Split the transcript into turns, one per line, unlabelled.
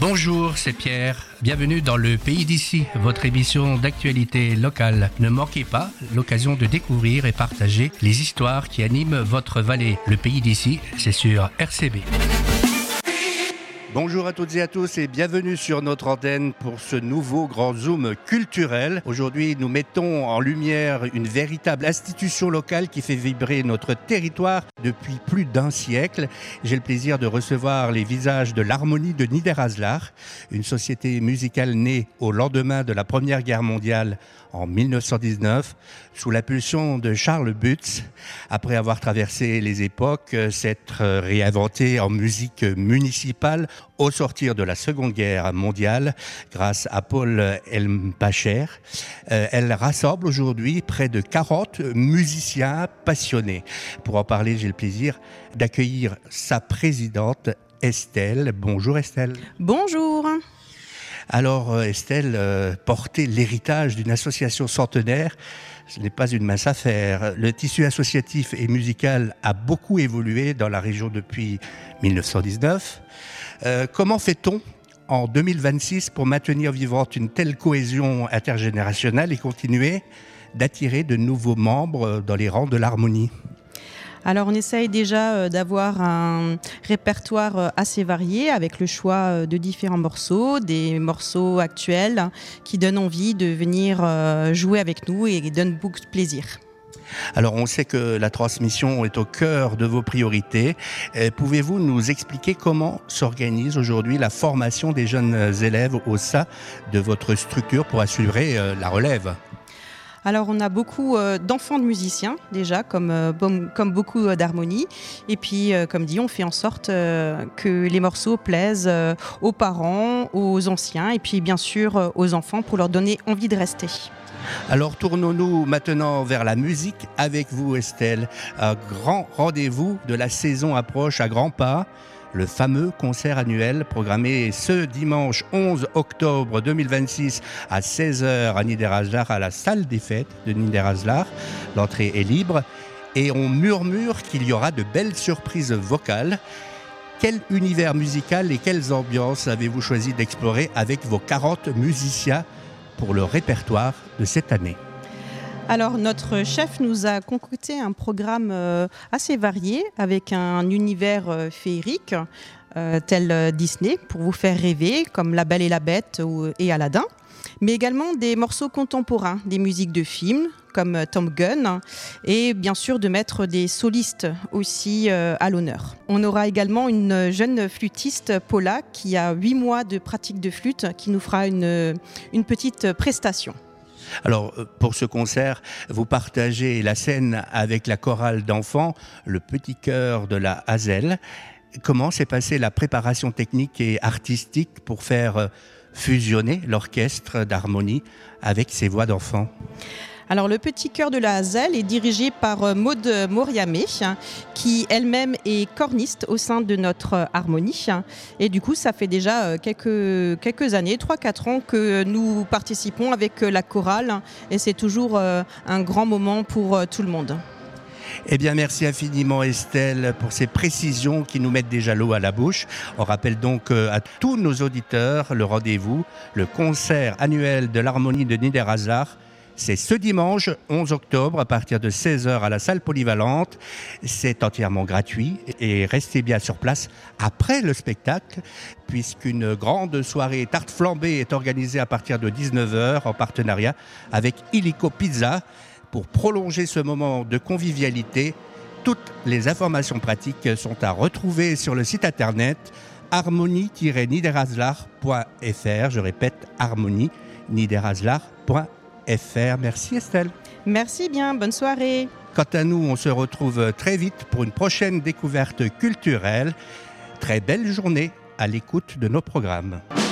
Bonjour, c'est Pierre. Bienvenue dans le Pays d'ici, votre émission d'actualité locale. Ne manquez pas l'occasion de découvrir et partager les histoires qui animent votre vallée. Le Pays d'ici, c'est sur RCB. Bonjour à toutes et à tous et bienvenue sur notre antenne pour ce nouveau grand zoom culturel. Aujourd'hui, nous mettons en lumière une véritable institution locale qui fait vibrer notre territoire depuis plus d'un siècle. J'ai le plaisir de recevoir les visages de l'Harmonie de Niederhaslar, une société musicale née au lendemain de la Première Guerre mondiale en 1919, sous l'impulsion de Charles Butz. Après avoir traversé les époques, s'être réinventé en musique municipale au sortir de la Seconde Guerre mondiale, grâce à Paul Elmpacher. Elle rassemble aujourd'hui près de 40 musiciens passionnés. Pour en parler, j'ai le plaisir d'accueillir sa présidente, Estelle. Bonjour Estelle.
Bonjour.
Alors Estelle, porter l'héritage d'une association centenaire, ce n'est pas une mince affaire. Le tissu associatif et musical a beaucoup évolué dans la région depuis 1919. Comment fait-on en 2026 pour maintenir vivante une telle cohésion intergénérationnelle et continuer d'attirer de nouveaux membres dans les rangs de l'Harmonie ?
Alors on essaye déjà d'avoir un répertoire assez varié avec le choix de différents morceaux, des morceaux actuels qui donnent envie de venir jouer avec nous et donnent beaucoup de plaisir.
Alors on sait que la transmission est au cœur de vos priorités. Pouvez-vous nous expliquer comment s'organise aujourd'hui la formation des jeunes élèves au sein de votre structure pour assurer la relève ?
Alors on a beaucoup d'enfants de musiciens déjà, comme beaucoup d'harmonies. Et puis comme dit, on fait en sorte que les morceaux plaisent aux parents, aux anciens et puis bien sûr aux enfants pour leur donner envie de rester.
Alors tournons-nous maintenant vers la musique avec vous Estelle. Un grand rendez-vous de la saison approche à grands pas. Le fameux concert annuel programmé ce dimanche 11 octobre 2026 à 16h à Niederhaslar, à la salle des fêtes de Niederhaslar. L'entrée est libre et on murmure qu'il y aura de belles surprises vocales. Quel univers musical et quelles ambiances avez-vous choisi d'explorer avec vos 40 musiciens pour le répertoire de cette année ?
Alors notre chef nous a concocté un programme assez varié avec un univers féerique tel Disney pour vous faire rêver comme La Belle et la Bête et Aladdin, mais également des morceaux contemporains, des musiques de films comme Tom Gunn et bien sûr de mettre des solistes aussi à l'honneur. On aura également une jeune flûtiste, Paula, qui a 8 mois de pratique de flûte, qui nous fera une petite prestation.
Alors, pour ce concert, vous partagez la scène avec la chorale d'enfants, le petit chœur de la Hazel. Comment s'est passée la préparation technique et artistique pour faire fusionner l'orchestre d'harmonie avec ces voix d'enfants ?
Alors le petit chœur de la Hazel est dirigé par Maud Moriamé, qui elle-même est corniste au sein de notre harmonie. Et du coup, ça fait déjà quelques années, 3-4 ans que nous participons avec la chorale. Et c'est toujours un grand moment pour tout le monde.
Eh bien, merci infiniment Estelle pour ces précisions qui nous mettent déjà l'eau à la bouche. On rappelle donc à tous nos auditeurs le rendez-vous, le concert annuel de l'Harmonie de Niederhaslar. C'est ce dimanche 11 octobre à partir de 16h à la salle polyvalente. C'est entièrement gratuit et restez bien sur place après le spectacle puisqu'une grande soirée tarte flambée est organisée à partir de 19h en partenariat avec Illico Pizza pour prolonger ce moment de convivialité. Toutes les informations pratiques sont à retrouver sur le site internet harmonie-niederhaslar.fr. Je répète, harmonie-niederhaslar.fr. Merci Estelle.
Merci bien, bonne soirée.
Quant à nous, on se retrouve très vite pour une prochaine découverte culturelle. Très belle journée à l'écoute de nos programmes.